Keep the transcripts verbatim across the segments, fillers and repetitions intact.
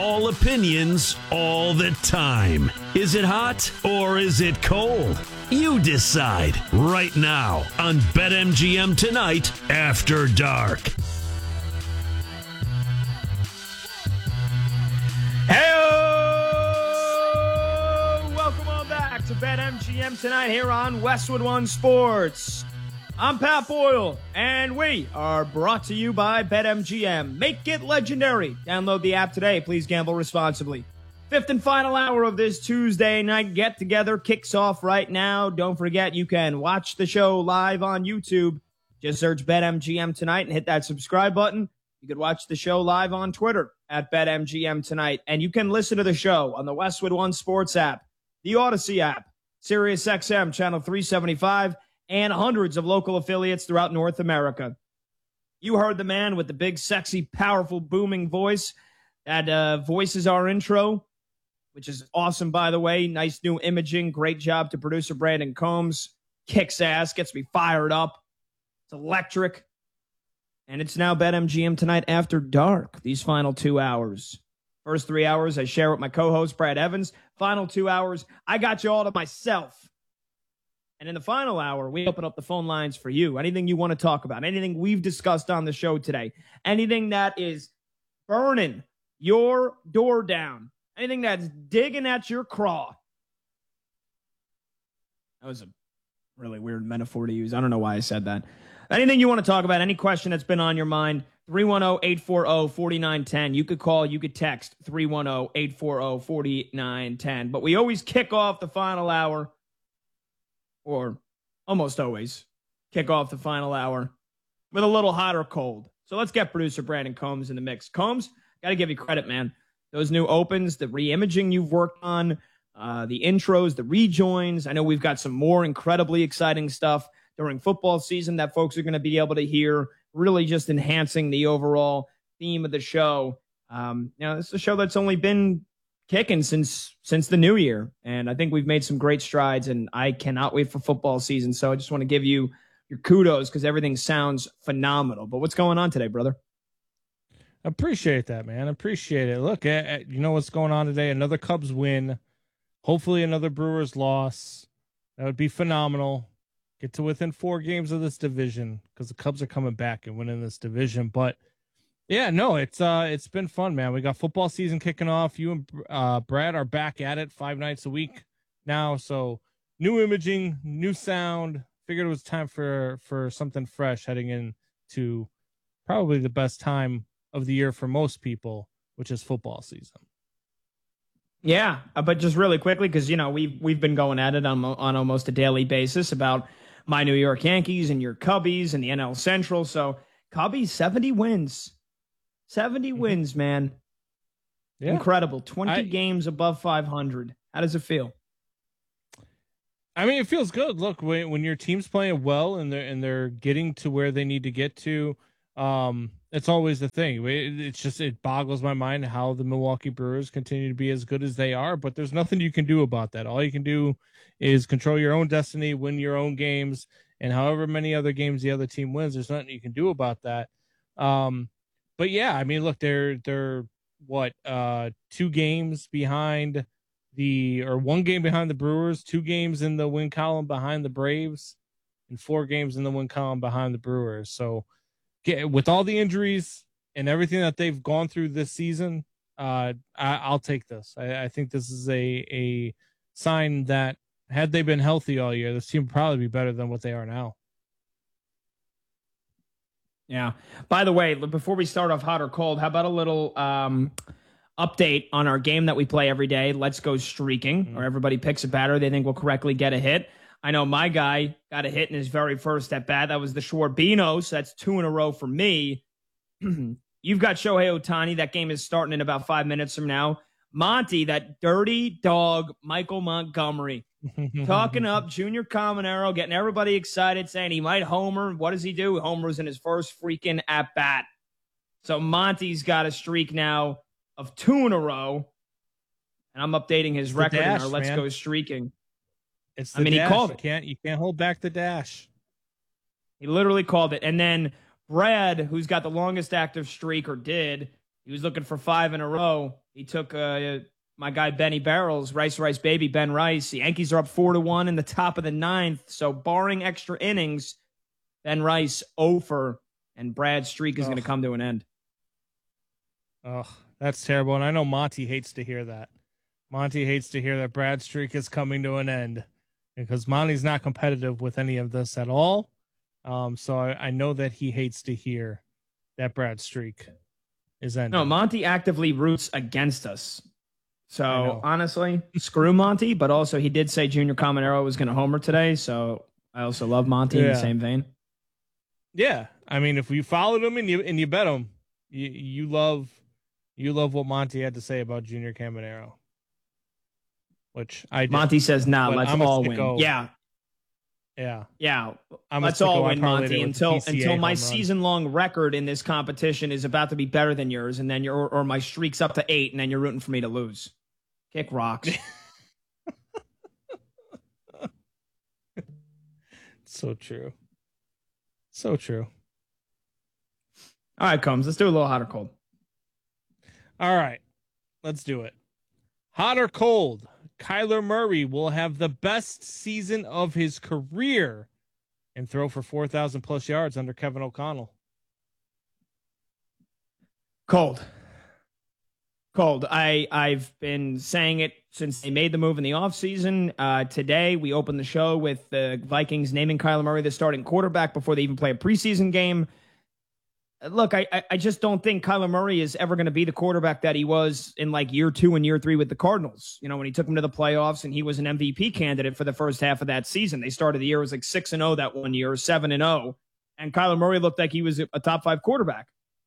All opinions, all the time. Is it hot or is it cold? You decide right now on BetMGM Tonight After Dark. Hey, welcome on back to BetMGM Tonight here on Westwood One Sports. I'm Pat Boyle, and we are brought to you by BetMGM. Make it legendary. Download the app today. Please gamble responsibly. Fifth and final hour of this Tuesday night get-together kicks off right now. Don't forget, you can watch the show live on YouTube. Just search BetMGM Tonight and hit that subscribe button. You can watch the show live on Twitter at BetMGM Tonight. And you can listen to the show on the Westwood One Sports app, the Odyssey app, SiriusXM Channel three seventy-five, and hundreds of local affiliates throughout North America. You heard the man with the big, sexy, powerful, booming voice that uh, voices our intro, which is awesome, by the way. Nice new imaging. Great job to producer Brandon Combs. Kicks ass, gets me fired up. It's electric. And it's now BetMGM Tonight After Dark, these final two hours. First three hours, I share with my co-host, Brad Evans. Final two hours, I got you all to myself. And in the final hour, we open up the phone lines for you. Anything you want to talk about, anything we've discussed on the show today, anything that is burning your door down, anything that's digging at your craw. That was a really weird metaphor to use. I don't know why I said that. Anything you want to talk about, any question that's been on your mind, three one zero, eight four zero, four nine one zero. You could call, you could text three one zero, eight four zero, four nine one zero. But we always kick off the final hour, or almost always kick off the final hour with a little hot or cold. So let's get producer Brandon Combs in the mix. Combs, got to give you credit, man. Those new opens, the re-imaging you've worked on, uh, the intros, the rejoins. I know we've got some more incredibly exciting stuff during football season that folks are going to be able to hear, really just enhancing the overall theme of the show. Um, you know, this is a show that's only been kicking since since the new year, and I think we've made some great strides, and I cannot wait for football season. So I just want to give you your kudos because everything sounds phenomenal. But what's going on today, brother? Appreciate that, man. Appreciate it. Look, at, at, you know what's going on today? Another Cubs win. Hopefully another Brewers loss. That would be phenomenal. Get to within four games of this division because the Cubs are coming back and winning this division. But yeah, no, it's uh, it's been fun, man. We got football season kicking off. You and uh, Brad are back at it five nights a week now. So new imaging, new sound. Figured it was time for for something fresh heading into probably the best time of the year for most people, which is football season. Yeah, but just really quickly, because you know we've we've been going at it on on almost a daily basis about my New York Yankees and your Cubbies and the N L Central. So Cubbies seventy wins. seventy mm-hmm. wins, man. Yeah. Incredible. twenty I, games above five hundred. How does it feel? I mean, it feels good. Look, when, when your team's playing well and they're, and they're getting to where they need to get to, um, it's always the thing. It, it's just, it boggles my mind how the Milwaukee Brewers continue to be as good as they are, but there's nothing you can do about that. All you can do is control your own destiny, win your own games, and however many other games the other team wins, there's nothing you can do about that. Um, But yeah, I mean, look, they're they're what uh, two games behind the or one game behind the Brewers, two games in the win column behind the Braves, and four games in the win column behind the Brewers. So, get, with all the injuries and everything that they've gone through this season, uh, I, I'll take this. I, I think this is a a sign that had they been healthy all year, this team would probably be better than what they are now. Yeah. By the way, before we start off hot or cold, how about a little um, update on our game that we play every day, Let's Go Streaking, mm-hmm. where everybody picks a batter they think will correctly get a hit. I know my guy got a hit in his very first at bat. That was the Schwarbino, so that's two in a row for me. You've got Shohei Ohtani. That game is starting in about five minutes from now. Monty, that dirty dog, Michael Montgomery, talking up Junior Caminero, getting everybody excited, saying he might homer. What does he do? He homers in his first freaking at-bat. So Monty's got a streak now of two in a row, and I'm updating his it's record dash, in our Let's man. Go Streaking. It's the I mean, dash. he called you it. Can't, you can't hold back the dash. He literally called it. And then Brad, who's got the longest active streak, or did, He was looking for five in a row. He took uh, my guy Benny Barrels, Rice Rice Baby, Ben Rice. The Yankees are up four to one in the top of the ninth. So barring extra innings, Ben Rice over, and Brad's streak is going to come to an end. Oh, that's terrible. And I know Monty hates to hear that. Monty hates to hear that Brad's streak is coming to an end because Monty's not competitive with any of this at all. Um, so I, I know that he hates to hear that Brad streak is ending. No, Monty actively roots against us. So honestly, screw Monty, but also he did say Junior Caminero was going to homer today. So I also love Monty yeah. in the same vein. Yeah. I mean, if you followed him and you, and you bet him, you, you love, you love what Monty had to say about Junior Caminero, which I did. Monty says, nah, let's I'm all win. Go. Yeah. Yeah. Yeah. I'm let's all win, Monty, until until my season-long record in this competition is about to be better than yours, and then you're, or my streak's up to eight, and then you're rooting for me to lose. Kick rocks. So true. So true. All right, Combs, let's do a little hot or cold. All right, let's do it. Hot or cold, Kyler Murray will have the best season of his career and throw for four thousand plus yards under Kevin O'Connell. Cold. Cold. I, I've been saying it since they made the move in the offseason. Uh, today, we opened the show with the Vikings naming Kyler Murray the starting quarterback before they even play a preseason game. Look, I, I just don't think Kyler Murray is ever going to be the quarterback that he was in like year two and year three with the Cardinals. You know, when he took them to the playoffs and he was an M V P candidate for the first half of that season. They started the year, it was like six and oh that one year, seven and oh. And Kyler Murray looked like he was a top five quarterback.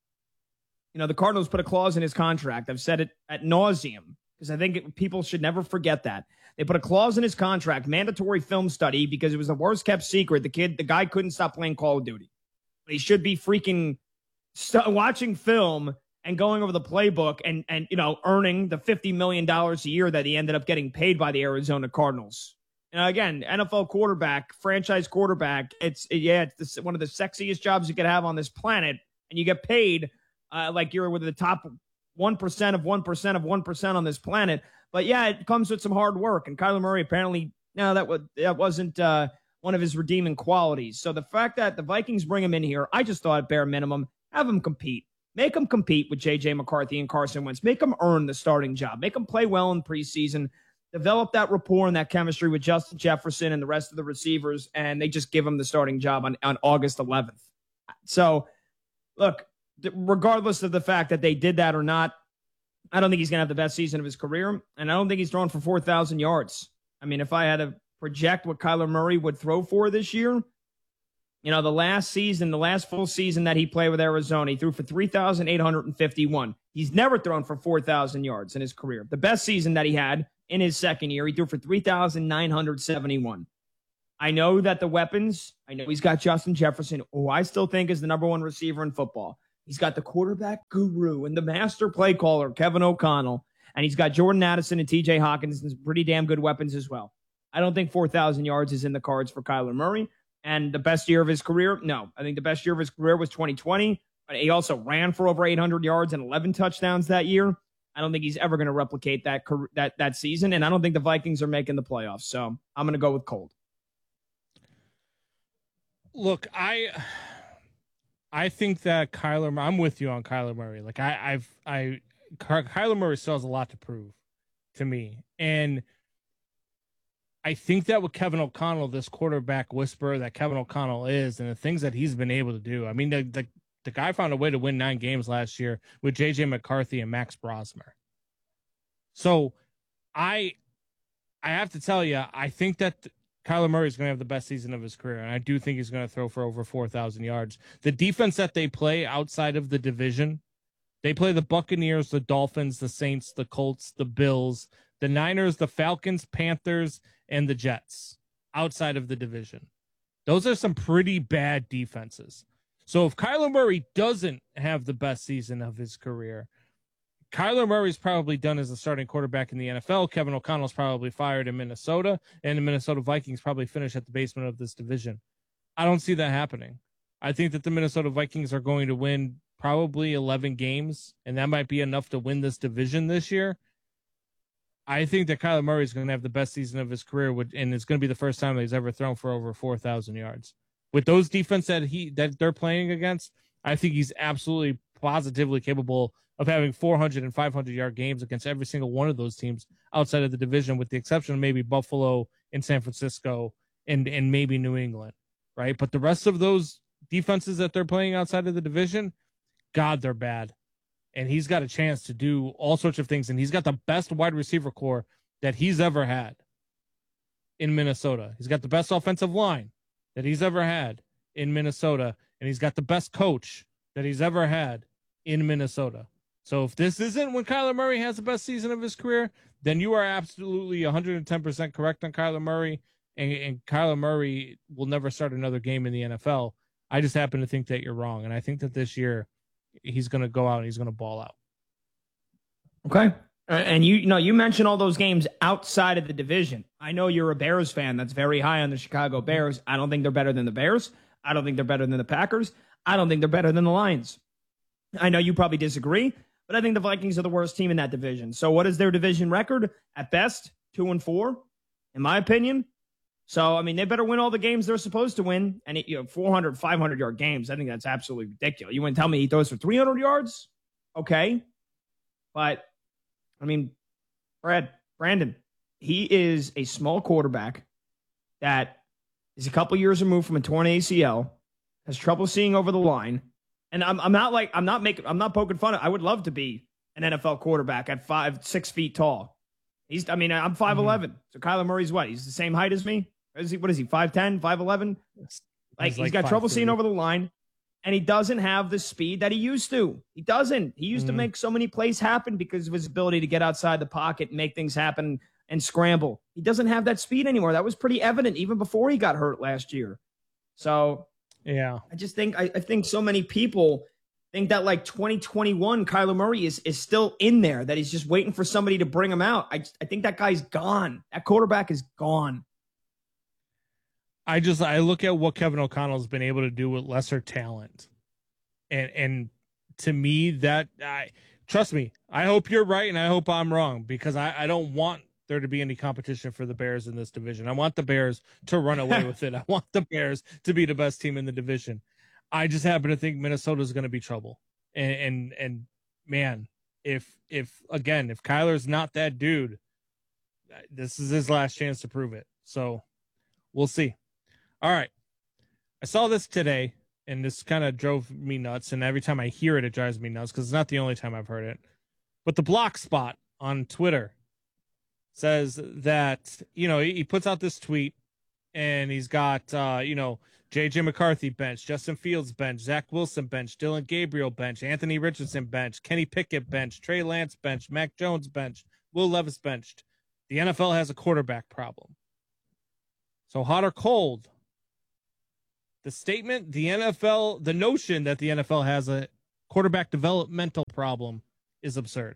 You know, the Cardinals put a clause in his contract. I've said it ad nauseum because I think it, people should never forget that. They put a clause in his contract, mandatory film study, because it was the worst kept secret. The kid, the guy couldn't stop playing Call of Duty. But he should be freaking st- watching film and going over the playbook and, and, you know, earning the fifty million dollars a year that he ended up getting paid by the Arizona Cardinals. You know, again, N F L quarterback, franchise quarterback, it's, yeah, it's the, one of the sexiest jobs you could have on this planet. And you get paid Uh, like you're with the top one percent of one percent of one percent on this planet. But yeah, it comes with some hard work. And Kyler Murray apparently, no, that, was, that wasn't uh, one of his redeeming qualities. So the fact that the Vikings bring him in here, I just thought at bare minimum, have him compete. Make him compete with J J McCarthy and Carson Wentz. Make him earn the starting job. Make him play well in preseason. Develop that rapport and that chemistry with Justin Jefferson and the rest of the receivers. And they just give him the starting job on, on August eleventh. So, look, regardless of the fact that they did that or not, I don't think he's going to have the best season of his career, and I don't think he's throwing for four thousand yards. I mean, if I had to project what Kyler Murray would throw for this year, you know, the last season, the last full season that he played with Arizona, he threw for three thousand eight hundred fifty-one. He's never thrown for four thousand yards in his career. The best season that he had in his second year, he threw for three thousand nine hundred seventy-one. I know that the weapons, I know he's got Justin Jefferson, who I still think is the number one receiver in football. He's got the quarterback guru and the master play caller, Kevin O'Connell. And he's got Jordan Addison and T J Hawkins and some pretty damn good weapons as well. I don't think four thousand yards is in the cards for Kyler Murray. And the best year of his career? No. I think the best year of his career was twenty twenty. But he also ran for over eight hundred yards and eleven touchdowns that year. I don't think he's ever going to replicate that, that, that season. And I don't think the Vikings are making the playoffs. So I'm going to go with cold. Look, I... I think that Kyler, I'm with you on Kyler Murray. Like I, I've, I, Kyler Murray still has a lot to prove to me. And I think that with Kevin O'Connell, this quarterback whisperer that Kevin O'Connell is, and the things that he's been able to do. I mean, the, the, the guy found a way to win nine games last year with J J McCarthy and Max Brosmer. So I, I have to tell you, I think that Kyler Murray is going to have the best season of his career, and I do think he's going to throw for over four thousand yards. The defense that they play outside of the division, they play the Buccaneers, the Dolphins, the Saints, the Colts, the Bills, the Niners, the Falcons, Panthers, and the Jets outside of the division. Those are some pretty bad defenses. So if Kyler Murray doesn't have the best season of his career, Kyler Murray's probably done as a starting quarterback in the N F L. Kevin O'Connell's probably fired in Minnesota, and the Minnesota Vikings probably finish at the basement of this division. I don't see that happening. I think that the Minnesota Vikings are going to win probably eleven games, and that might be enough to win this division this year. I think that Kyler Murray is going to have the best season of his career, and it's going to be the first time that he's ever thrown for over four thousand yards. With those defense that he that they're playing against, I think he's absolutely positively capable of having four hundred and five hundred yard games against every single one of those teams outside of the division, with the exception of maybe Buffalo and San Francisco and, and maybe New England, right? But the rest of those defenses that they're playing outside of the division, God, they're bad. And he's got a chance to do all sorts of things. And he's got the best wide receiver core that he's ever had in Minnesota. He's got the best offensive line that he's ever had in Minnesota. And he's got the best coach that he's ever had in Minnesota. So if this isn't when Kyler Murray has the best season of his career, then you are absolutely one hundred ten percent correct on Kyler Murray. And, and Kyler Murray will never start another game in the N F L. I just happen to think that you're wrong. And I think that this year, he's going to go out and he's going to ball out. Okay. And you, you know, you mentioned all those games outside of the division. I know you're a Bears fan that's very high on the Chicago Bears. I don't think they're better than the Bears. I don't think they're better than the Packers. I don't think they're better than the Lions. I know you probably disagree, but I think the Vikings are the worst team in that division. So what is their division record? At best, two and four, in my opinion. So, I mean, they better win all the games they're supposed to win. And, it, you know, four hundred, five hundred yard games, I think that's absolutely ridiculous. You want to tell me he throws for three hundred yards? Okay. But, I mean, Brad, Brandon, he is a small quarterback that is a couple years removed from a torn A C L, has trouble seeing over the line. And I'm, I'm not like, I'm not making, I'm not poking fun. I would love to be an N F L quarterback at five, six feet tall. He's, I mean, I'm five eleven. Mm-hmm. So Kyler Murray's what? He's the same height as me? Is he, what is he, five ten, five eleven? Like, he's, like he's got trouble seeing over the line, and he doesn't have the speed that he used to. He doesn't. He used mm. to make so many plays happen because of his ability to get outside the pocket and make things happen and scramble. He doesn't have that speed anymore. That was pretty evident even before he got hurt last year. So, yeah, I just think I, I think so many people think that like twenty twenty-one Kyler Murray is is still in there, that he's just waiting for somebody to bring him out. I I think that guy's gone. That quarterback is gone. I just I look at what Kevin O'Connell's been able to do with lesser talent, and and to me that I trust me. I hope you're right, and I hope I'm wrong, because I, I don't want there to be any competition for the Bears in this division. I want the Bears to run away with it. I want the Bears to be the best team in the division. I just happen to think Minnesota's going to be trouble, and and and man, if if again if Kyler's not that dude, this is his last chance to prove it. So we'll see. All right. I saw this today, and this kind of drove me nuts, and every time I hear it, it drives me nuts because it's not the only time I've heard it. But the Block Spot on Twitter says that, you know, he puts out this tweet, and he's got, uh, you know, J J McCarthy bench, Justin Fields bench, Zach Wilson bench, Dylan Gabriel bench, Anthony Richardson bench, Kenny Pickett bench, Trey Lance bench, Mac Jones bench, Will Levis benched. The N F L has a quarterback problem. So hot or cold? The statement, the N F L, the notion that the N F L has a quarterback developmental problem is absurd.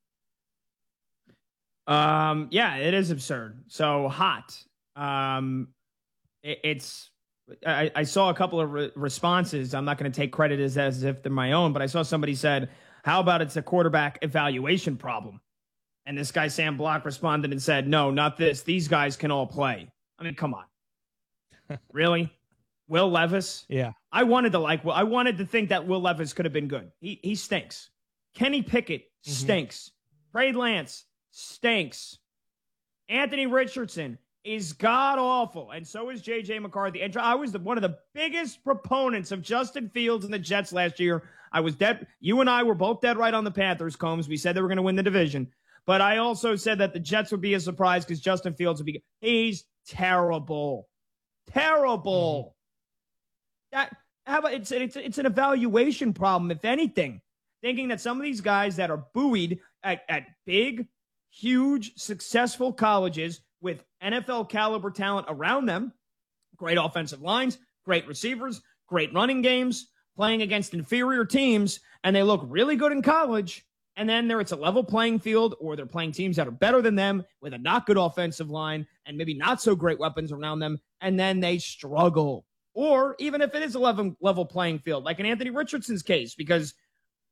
Um, yeah, it is absurd. So hot. Um, it, it's, I, I saw a couple of re- responses. I'm not going to take credit as, as if they're my own, but I saw somebody said, how about it's a quarterback evaluation problem? And this guy, Sam Block, responded and said, no, not this. These guys can all play. I mean, come on. Really? Will Levis? Yeah. I wanted to like, I wanted to think that Will Levis could have been good. He he stinks. Kenny Pickett stinks. Mm-hmm. Trey Lance stinks. Anthony Richardson is god-awful, and so is J J McCarthy. And I was the, one of the biggest proponents of Justin Fields and the Jets last year. I was dead. You and I were both dead right on the Panthers, Combs. We said they were going to win the division. But I also said that the Jets would be a surprise because Justin Fields would be – he's terrible. Terrible. Mm-hmm. That how about it's it's it's an evaluation problem, if anything. Thinking that some of these guys that are buoyed at, at big, huge, successful colleges with N F L caliber talent around them, great offensive lines, great receivers, great running games, playing against inferior teams, and they look really good in college, and then there it's a level playing field, or they're playing teams that are better than them with a not good offensive line and maybe not so great weapons around them, and then they struggle. Or even if it is a level, level playing field, like in Anthony Richardson's case, because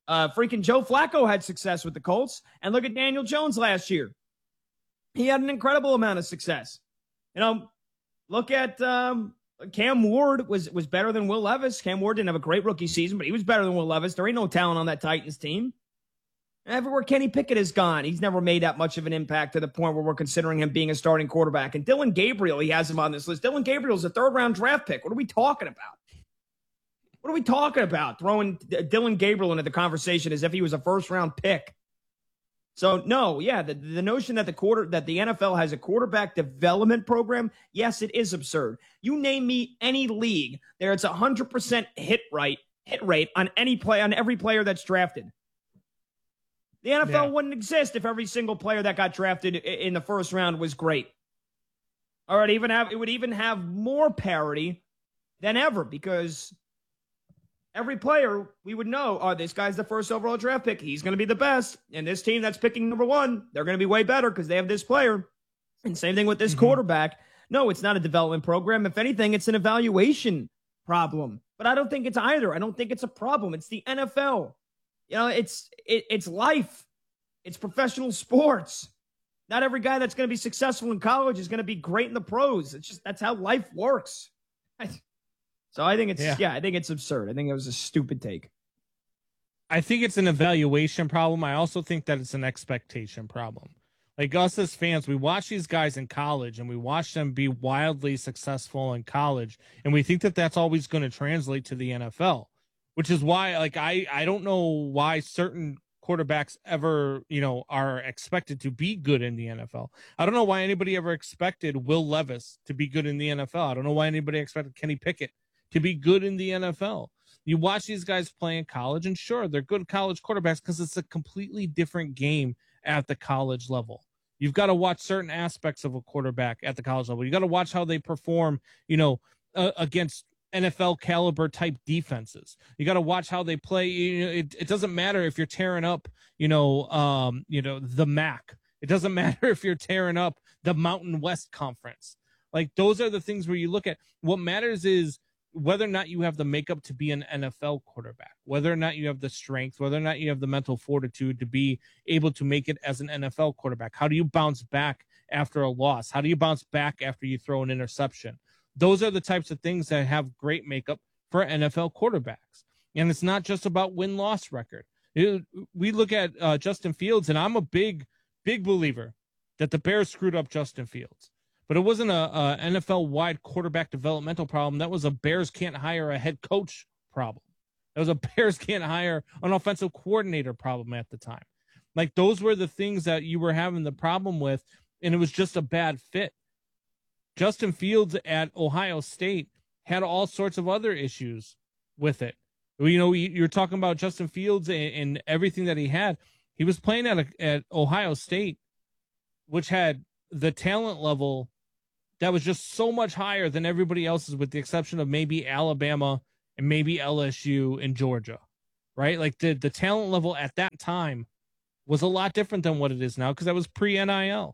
Uh, freaking Joe Flacco had success with the Colts. And look at Daniel Jones last year. He had an incredible amount of success. You know, look at um, Cam Ward was, was better than Will Levis. Cam Ward didn't have a great rookie season, but he was better than Will Levis. There ain't no talent on that Titans team. And everywhere Kenny Pickett is gone, he's never made that much of an impact to the point where we're considering him being a starting quarterback. And Dylan Gabriel, he has him on this list. Dylan Gabriel's a third-round draft pick. What are we talking about? What are we talking about? Throwing Dylan Gabriel into the conversation as if he was a first-round pick. So, no, yeah, the, the notion that the quarter that the N F L has a quarterback development program, yes, it is absurd. You name me any league there, it's a one hundred percent hit rate, hit rate on any play on every player that's drafted. The N F L yeah. wouldn't exist if every single player that got drafted in the first round was great. All right, even have it would even have more parity than ever because every player we would know, oh, this guy's the first overall draft pick. He's going to be the best. And this team that's picking number one, they're going to be way better because they have this player. And same thing with this mm-hmm. quarterback. No, it's not a development program. If anything, it's an evaluation problem. But I don't think it's either. I don't think it's a problem. It's the N F L. You know, it's it, it's life. It's professional sports. Not every guy that's going to be successful in college is going to be great in the pros. It's just that's how life works. So I think it's, yeah. yeah, I think it's absurd. I think it was a stupid take. I think it's an evaluation problem. I also think that it's an expectation problem. Like us as fans, we watch these guys in college and we watch them be wildly successful in college. And we think that that's always going to translate to the N F L, which is why, like, I, I don't know why certain quarterbacks ever, you know, are expected to be good in the N F L. I don't know why anybody ever expected Will Levis to be good in the N F L. I don't know why anybody expected Kenny Pickett to be good in the N F L. You watch these guys play in college, and sure, they're good college quarterbacks because it's a completely different game at the college level. You've got to watch certain aspects of a quarterback at the college level. You got to watch how they perform, you know, uh, against N F L caliber type defenses. You got to watch how they play. You know, it, it doesn't matter if you're tearing up, you know, um, you know, the M A C. It doesn't matter if you're tearing up the Mountain West Conference. Like, those are the things where you look at. What matters is whether or not you have the makeup to be an N F L quarterback, whether or not you have the strength, whether or not you have the mental fortitude to be able to make it as an N F L quarterback. How do you bounce back after a loss? How do you bounce back after you throw an interception? Those are the types of things that have great makeup for N F L quarterbacks. And it's not just about win-loss record. It, we look at uh, Justin Fields, and I'm a big, big believer that the Bears screwed up Justin Fields. But it wasn't a, a N F L-wide quarterback developmental problem. That was a Bears can't hire a head coach problem. That was a Bears can't hire an offensive coordinator problem at the time. Like, those were the things that you were having the problem with, and it was just a bad fit. Justin Fields at Ohio State had all sorts of other issues with it. You know, you're talking about Justin Fields and, and everything that he had. He was playing at, a, at Ohio State, which had the talent level that was just so much higher than everybody else's, with the exception of maybe Alabama and maybe L S U and Georgia, right? Like, the, the talent level at that time was a lot different than what it is now because that was pre-N I L.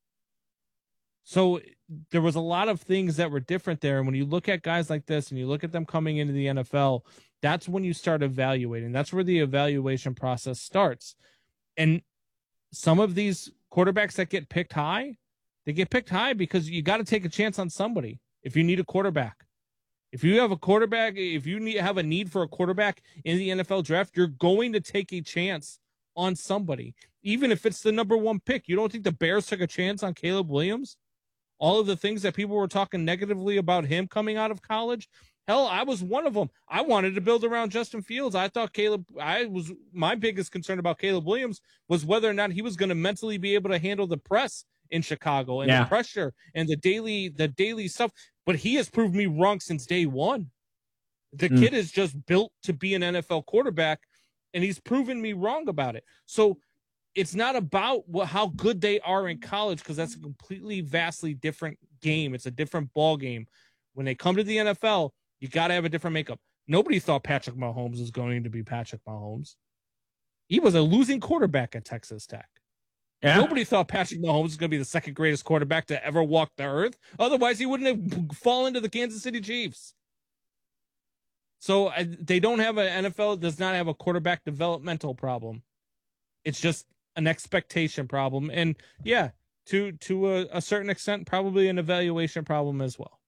So there was a lot of things that were different there. And when you look at guys like this and you look at them coming into the N F L, that's when you start evaluating. That's where the evaluation process starts. And some of these quarterbacks that get picked high, they get picked high because you got to take a chance on somebody if you need a quarterback. If you have a quarterback, if you need have a need for a quarterback in the N F L draft, you're going to take a chance on somebody, even if it's the number one pick. You don't think the Bears took a chance on Caleb Williams? All of the things that people were talking negatively about him coming out of college. Hell, I was one of them. I wanted to build around Justin Fields. I thought Caleb, I was, my biggest concern about Caleb Williams was whether or not he was going to mentally be able to handle the press in Chicago and yeah. the pressure and the daily, the daily stuff. But he has proved me wrong since day one. The mm. kid is just built to be an N F L quarterback, and he's proven me wrong about it. So it's not about what, how good they are in college, because that's a completely vastly different game. It's a different ball game. When they come to the N F L, you got to have a different makeup. Nobody thought Patrick Mahomes was going to be Patrick Mahomes. He was a losing quarterback at Texas Tech. Yeah. Nobody thought Patrick Mahomes was going to be the second greatest quarterback to ever walk the earth. Otherwise, he wouldn't have fallen to the Kansas City Chiefs. So I, they don't have an N F L does not have a quarterback developmental problem. It's just an expectation problem. And yeah, to to a, a certain extent, probably an evaluation problem as well.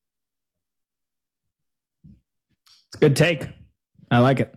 It's a good take. I like it.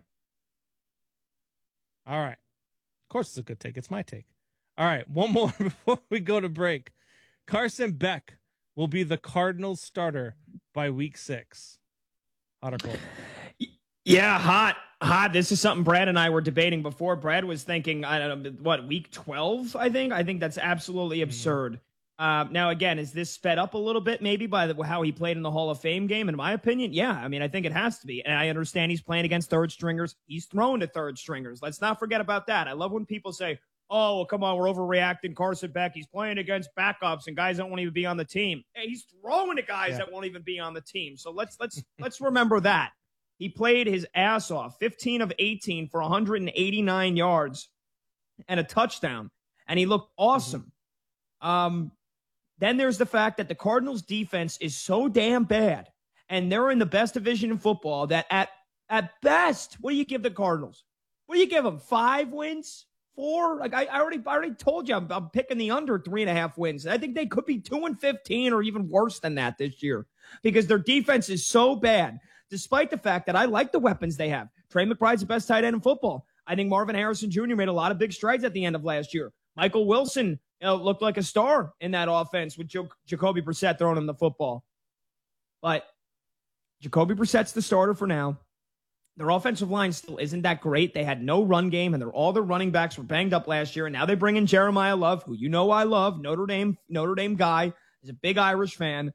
All right. Of course it's a good take. It's my take. All right. One more before we go to break. Carson Beck will be the Cardinals starter by week six. Hot or cold? Yeah, hot, hot. This is something Brad and I were debating before. Brad was thinking, I don't know, what, week twelve, I think? I think that's absolutely absurd. Uh, now, again, is this sped up a little bit maybe by the, how he played in the Hall of Fame game? In my opinion, yeah. I mean, I think it has to be. And I understand he's playing against third stringers. He's throwing to third stringers. Let's not forget about that. I love when people say, oh, well, come on, we're overreacting. Carson Beck, he's playing against backups and guys that won't even be on the team. Hey, he's throwing to guys yeah. that won't even be on the team. So let's let's let's remember that. He played his ass off, fifteen of eighteen for one hundred eighty-nine yards and a touchdown, and he looked awesome. Mm-hmm. Um, then there's the fact that the Cardinals' defense is so damn bad, and they're in the best division in football, that at, at best, what do you give the Cardinals? What do you give them, five wins? Four? Like I, I already I already told you, I'm, I'm picking the under three and a half wins. I think they could be two and fifteen or even worse than that this year because their defense is so bad. Despite the fact that I like the weapons they have. Trey McBride's the best tight end in football. I think Marvin Harrison Junior made a lot of big strides at the end of last year. Michael Wilson you know, looked like a star in that offense with jo- Jacoby Brissett throwing him the football. But Jacoby Brissett's the starter for now. Their offensive line still isn't that great. They had no run game, and all their running backs were banged up last year. And now they bring in Jeremiah Love, who you know I love, Notre Dame, Notre Dame guy. He's a big Irish fan.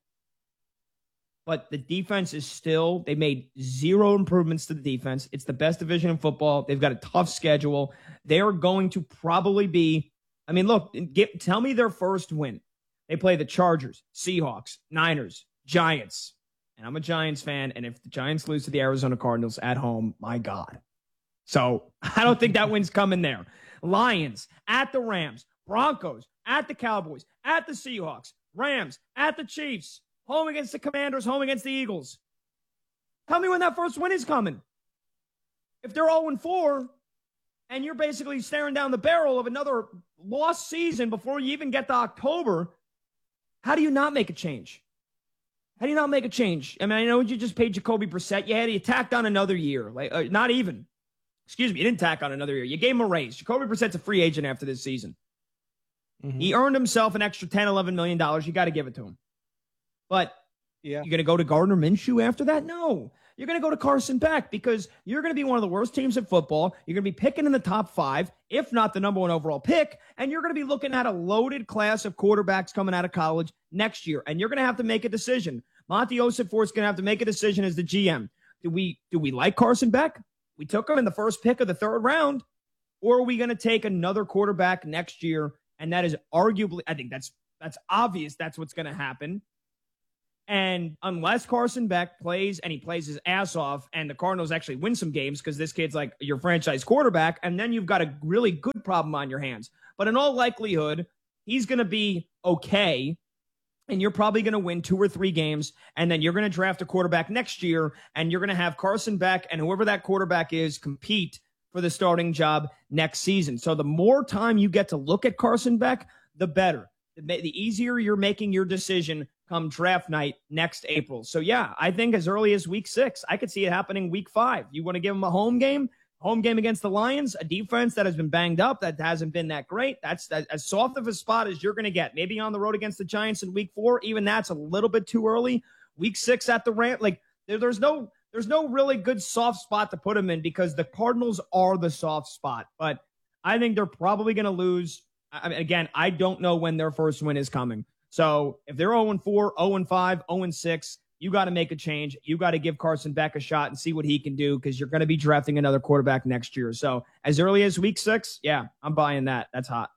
But the defense is still, they made zero improvements to the defense. It's the best division in football. They've got a tough schedule. They are going to probably be, I mean, look, get, tell me their first win. They play the Chargers, Seahawks, Niners, Giants. And I'm a Giants fan. And if the Giants lose to the Arizona Cardinals at home, my God. So I don't think that win's coming there. Lions, at the Rams, Broncos, at the Cowboys, at the Seahawks, Rams, at the Chiefs. Home against the Commanders, home against the Eagles. Tell me when that first win is coming. If they're oh and four, and you're basically staring down the barrel of another lost season before you even get to October, how do you not make a change? How do you not make a change? I mean, I know you just paid Jacoby Brissett. You had you tacked on another year. Like uh, not even. Excuse me, you didn't tack on another year. You gave him a raise. Jacoby Brissett's a free agent after this season. Mm-hmm. He earned himself an extra ten, eleven million dollars. You got to give it to him. But yeah. You're going to go to Gardner Minshew after that? No. You're going to go to Carson Beck because you're going to be one of the worst teams in football. You're going to be picking in the top five, if not the number one overall pick, and you're going to be looking at a loaded class of quarterbacks coming out of college next year, and you're going to have to make a decision. Monty Ossenfort is going to have to make a decision as the G M. Do we do we like Carson Beck? We took him in the first pick of the third round, or are we going to take another quarterback next year? And that is arguably, I think that's that's obvious that's what's going to happen. And unless Carson Beck plays and he plays his ass off and the Cardinals actually win some games because this kid's like your franchise quarterback, and then you've got a really good problem on your hands. But in all likelihood, he's going to be okay, and you're probably going to win two or three games, and then you're going to draft a quarterback next year, and you're going to have Carson Beck and whoever that quarterback is compete for the starting job next season. So the more time you get to look at Carson Beck, the better. The, the easier you're making your decision come draft night next April. So, yeah, I think as early as week six, I could see it happening week five. You want to give them a home game, home game against the Lions, a defense that has been banged up, that hasn't been that great. That's that, as soft of a spot as you're going to get. Maybe on the road against the Giants in week four, even that's a little bit too early. Week six at the Rams, like there, there's no there's no really good soft spot to put them in because the Cardinals are the soft spot. But I think they're probably going to lose. I mean, again, I don't know when their first win is coming. So if they're oh and four, oh and five, oh and six, you got to make a change. You got to give Carson Beck a shot and see what he can do because you're going to be drafting another quarterback next year. So as early as week six, yeah, I'm buying that. That's hot.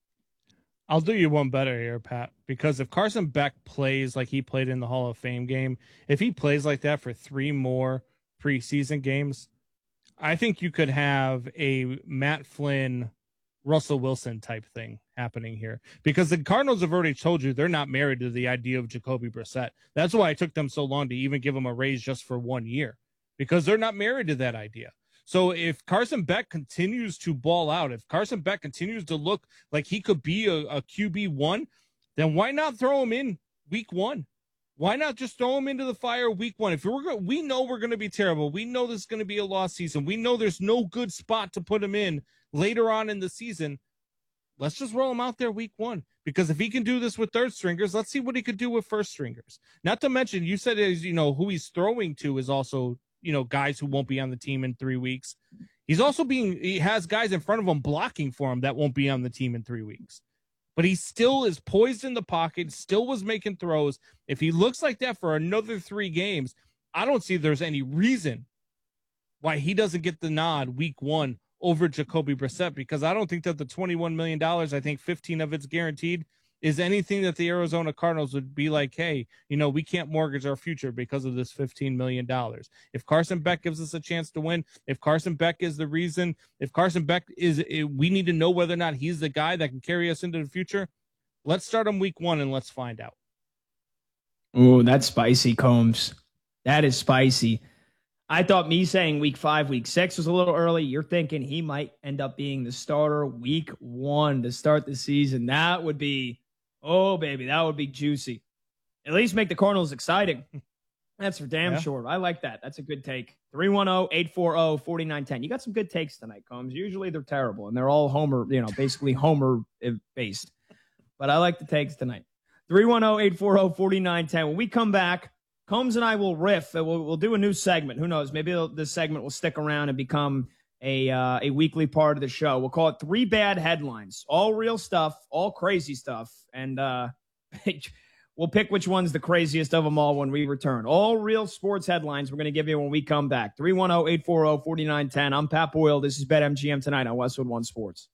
I'll do you one better here, Pat, because if Carson Beck plays like he played in the Hall of Fame game, if he plays like that for three more preseason games, I think you could have a Matt Flynn, Russell Wilson type thing happening here because the Cardinals have already told you they're not married to the idea of Jacoby Brissett. That's why it took them so long to even give him a raise just for one year. because they're not married to that idea. So if Carson Beck continues to ball out, if Carson Beck continues to look like he could be a, a Q B one, then why not throw him in week one? Why not just throw him into the fire week one? If we're go- we know we're going to be terrible. We know this is going to be a lost season. We know there's no good spot to put him in later on in the season. Let's just roll him out there week one, because if he can do this with third stringers, let's see what he could do with first stringers. Not to mention, you said, is, you know, who he's throwing to is also, you know, guys who won't be on the team in three weeks. He's also being, he has guys in front of him blocking for him that won't be on the team in three weeks. But he still is poised in the pocket, still was making throws. If he looks like that for another three games, I don't see there's any reason why he doesn't get the nod week one over Jacoby Brissett, because I don't think that the twenty-one million dollars, I think fifteen of it's guaranteed, is anything that the Arizona Cardinals would be like, hey, you know, we can't mortgage our future because of this fifteen million dollars. If Carson Beck gives us a chance to win, if Carson Beck is the reason, if Carson Beck is, we need to know whether or not he's the guy that can carry us into the future, let's start him week one and let's find out. Ooh, that's spicy, Combs. That is spicy. I thought me saying week five, week six was a little early. You're thinking he might end up being the starter week one to start the season. That would be, oh, baby, that would be juicy. At least make the Cardinals exciting. That's for damn yeah. sure. I like that. That's a good take. three one zero, eight four zero, four nine one zero. You got some good takes tonight, Combs. Usually they're terrible, and they're all Homer, you know, basically Homer-based. But I like the takes tonight. three one zero, eight four zero, four nine one zero. When we come back, Combs and I will riff. We'll, we'll do a new segment. Who knows? Maybe this segment will stick around and become a uh, a weekly part of the show. We'll call it Three Bad Headlines. All real stuff, all crazy stuff. And uh, we'll pick which one's the craziest of them all when we return. All real sports headlines we're going to give you when we come back. three one zero, eight four zero, four nine one zero. I'm Pat Boyle. This is BetMGM tonight on Westwood One Sports.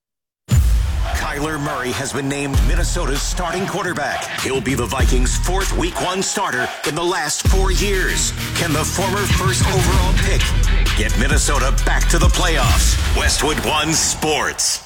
Kyler Murray has been named Minnesota's starting quarterback. He'll be the Vikings' fourth week one starter in the last four years. Can the former first overall pick get Minnesota back to the playoffs? Westwood One Sports.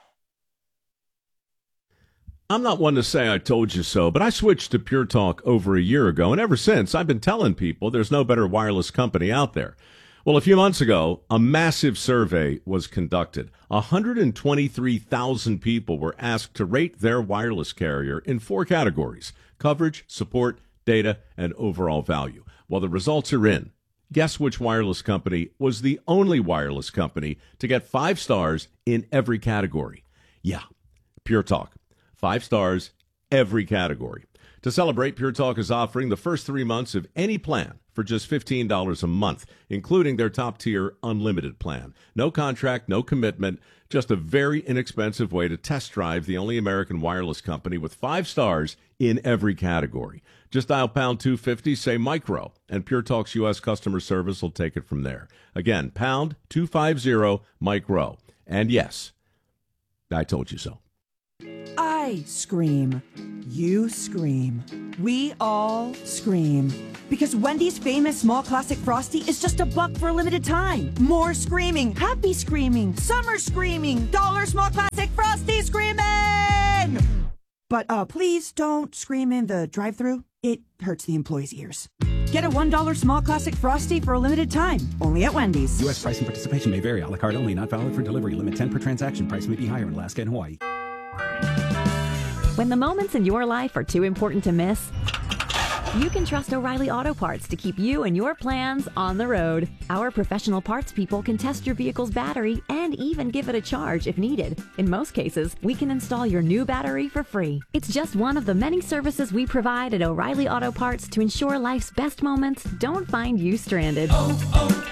I'm not one to say I told you so, but I switched to Pure Talk over a year ago, and ever since I've been telling people there's no better wireless company out there. Well, a few months ago, a massive survey was conducted. one hundred twenty-three thousand people were asked to rate their wireless carrier in four categories: coverage, support, data, and overall value. Well, the results are in. Guess which wireless company was the only wireless company to get five stars in every category? Yeah, Pure Talk. Five stars, every category. To celebrate, Pure Talk is offering the first three months of any plan for just fifteen dollars a month, including their top-tier unlimited plan. No contract, no commitment, just a very inexpensive way to test drive the only American wireless company with five stars in every category. Just dial pound two fifty, say micro, and Pure Talk's U S customer service will take it from there. Again, pound two fifty, micro. And yes, I told you so. I scream. You scream. We all scream. Because Wendy's famous small classic Frosty is just a buck for a limited time. More screaming, happy screaming, summer screaming, dollar small classic Frosty screaming! But uh, please don't scream in the drive-thru. It hurts the employees' ears. Get a one dollar small classic Frosty for a limited time, only at Wendy's. U S price and participation may vary. A la carte only, not valid for delivery. Limit ten per transaction. Price may be higher in Alaska and Hawaii. When the moments in your life are too important to miss, you can trust O'Reilly Auto Parts to keep you and your plans on the road. Our professional parts people can test your vehicle's battery and even give it a charge if needed. In most cases, we can install your new battery for free. It's just one of the many services we provide at O'Reilly Auto Parts to ensure life's best moments don't find you stranded. Oh,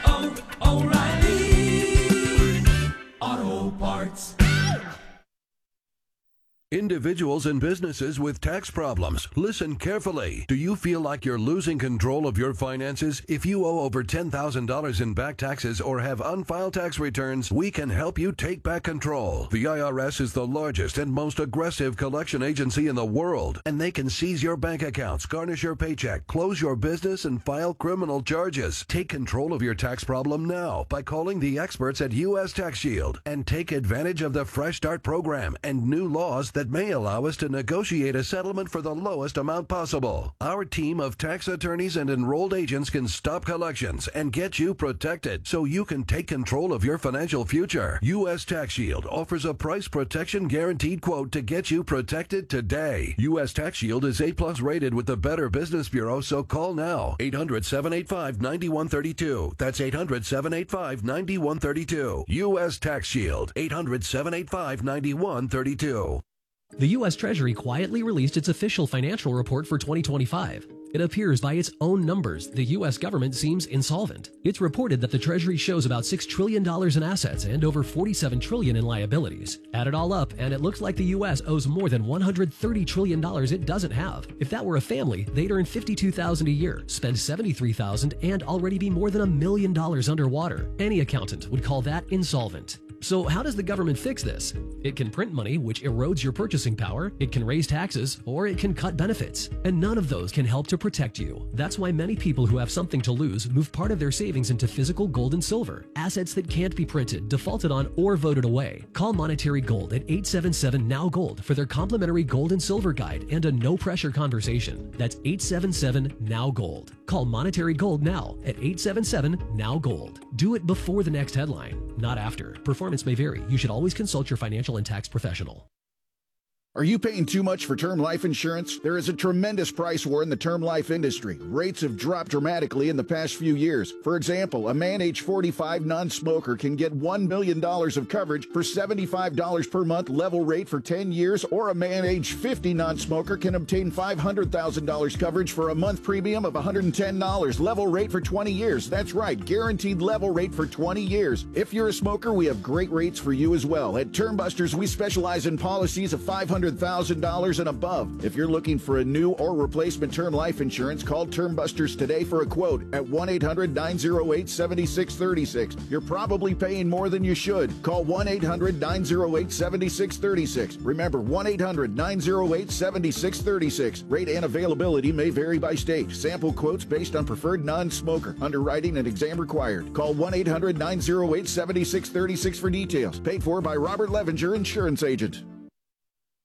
oh, oh, O'Reilly Auto Parts. Individuals and businesses with tax problems, listen carefully. Do you feel like you're losing control of your finances? If you owe over ten thousand dollars in back taxes or have unfiled tax returns, we can help you take back control. The I R S is the largest and most aggressive collection agency in the world, and they can seize your bank accounts, garnish your paycheck, close your business, and file criminal charges. Take control of your tax problem now by calling the experts at U S Tax Shield and take advantage of the Fresh Start program and new laws that that may allow us to negotiate a settlement for the lowest amount possible. Our team of tax attorneys and enrolled agents can stop collections and get you protected so you can take control of your financial future. U S Tax Shield offers a price protection guaranteed quote to get you protected today. U S Tax Shield is A plus rated with the Better Business Bureau, so call now. eight hundred, seven eight five, nine one three two. That's eight hundred, seven eight five, nine one three two. U S Tax Shield. eight hundred, seven eight five, nine one three two. The U S Treasury quietly released its official financial report for twenty twenty-five. It appears by its own numbers, the U S government seems insolvent. It's reported that the Treasury shows about six trillion dollars in assets and over forty-seven trillion dollars in liabilities. Add it all up, and it looks like the U S owes more than one hundred thirty trillion dollars it doesn't have. If that were a family, they'd earn fifty-two thousand dollars a year, spend seventy-three thousand dollars, and already be more than a million dollars underwater. Any accountant would call that insolvent. So how does the government fix this? It can print money, which erodes your purchasing power, it can raise taxes, or it can cut benefits. And none of those can help to protect you. That's why many people who have something to lose move part of their savings into physical gold and silver, assets that can't be printed, defaulted on, or voted away. Call Monetary Gold at eight seven seven, N O W Gold for their complimentary gold and silver guide and a no-pressure conversation. That's eight seven seven, N O W Gold. Call Monetary Gold now at eight seven seven, N O W Gold. Do it before the next headline, not after. Performance may vary. You should always consult your financial and tax professional. Are you paying too much for term life insurance? There is a tremendous price war in the term life industry. Rates have dropped dramatically in the past few years. For example, a man age forty-five non-smoker can get one million dollars of coverage for seventy-five dollars per month level rate for ten years, or a man age fifty non-smoker can obtain five hundred thousand dollars coverage for a month premium of one hundred ten dollars level rate for twenty years. That's right, guaranteed level rate for twenty years. If you're a smoker, we have great rates for you as well. At Term Busters, we specialize in policies of five hundred thousand dollars and above. If you're looking for a new or replacement term life insurance, call Term Busters today for a quote at one eight hundred, nine oh eight, seven six three six. You're probably paying more than you should. Call one eight hundred, nine oh eight, seven six three six. Remember, one eight hundred, nine oh eight, seven six three six. Rate and availability may vary by state. Sample quotes based on preferred non-smoker. Underwriting and exam required. Call one eight hundred, nine oh eight, seven six three six for details. Paid for by Robert Levenger, Insurance Agent.